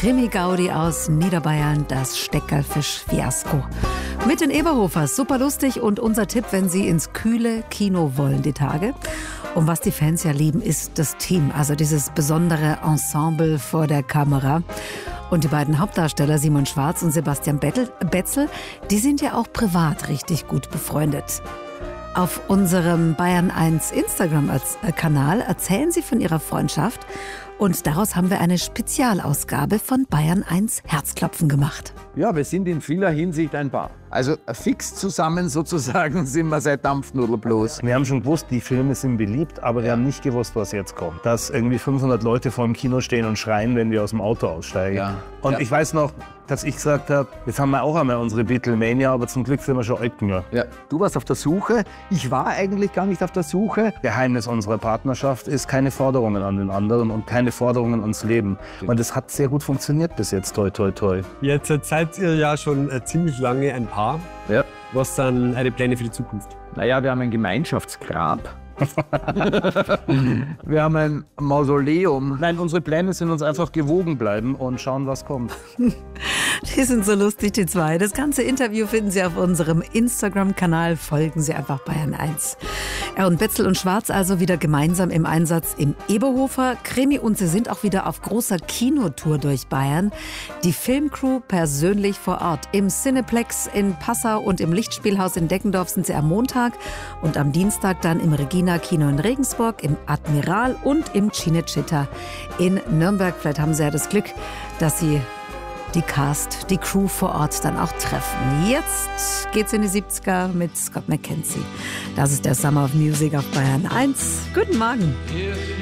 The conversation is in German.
Krimi-Gaudi aus Niederbayern, das Steckerlfisch-Fiasko. Mit den Eberhofers, super lustig und unser Tipp, wenn Sie ins kühle Kino wollen die Tage. Und was die Fans ja lieben, ist das Team, also dieses besondere Ensemble vor der Kamera. Und die beiden Hauptdarsteller, Simon Schwarz und Sebastian Betzel, die sind ja auch privat richtig gut befreundet. Auf unserem Bayern 1 Instagram-Kanal erzählen sie von ihrer Freundschaft und daraus haben wir eine Spezialausgabe von Bayern 1 Herzklopfen gemacht. Ja, wir sind in vieler Hinsicht ein Paar. Also fix zusammen sozusagen sind wir seit Dampfnudel bloß. Wir haben schon gewusst, die Filme sind beliebt, aber wir haben nicht gewusst, was jetzt kommt. Dass irgendwie 500 Leute vor dem Kino stehen und schreien, wenn wir aus dem Auto aussteigen. Ja. Und ich weiß noch, dass ich gesagt habe, jetzt haben wir auch einmal unsere Beatlemania, aber zum Glück sind wir schon alt genug. Ja. Du warst auf der Suche, ich war eigentlich gar nicht auf der Suche. Geheimnis unserer Partnerschaft ist keine Forderungen an den anderen und keine Forderungen ans Leben. Und das hat sehr gut funktioniert bis jetzt, toi toi toi. Jetzt seid ihr ja schon ziemlich lange ein Paar. Ja. Was sind eure Pläne für die Zukunft? Naja, wir haben ein Gemeinschaftsgrab. Wir haben ein Mausoleum. Nein, unsere Pläne sind uns einfach gewogen bleiben und schauen, was kommt. Die sind so lustig, die zwei. Das ganze Interview finden Sie auf unserem Instagram-Kanal. Folgen Sie einfach Bayern 1. Und Betzel und Schwarz also wieder gemeinsam im Einsatz im Eberhofer Krimi. Und sie sind auch wieder auf großer Kinotour durch Bayern. Die Filmcrew persönlich vor Ort. Im Cineplex in Passau und im Lichtspielhaus in Deckendorf sind sie am Montag. Und am Dienstag dann im Regina-Kino in Regensburg, im Admiral und im Cinecittà in Nürnberg. Vielleicht haben Sie ja das Glück, dass Sie die Crew vor Ort dann auch treffen. Jetzt geht's in die 70er mit Scott McKenzie. Das ist der Summer of Music auf Bayern 1. Guten Morgen.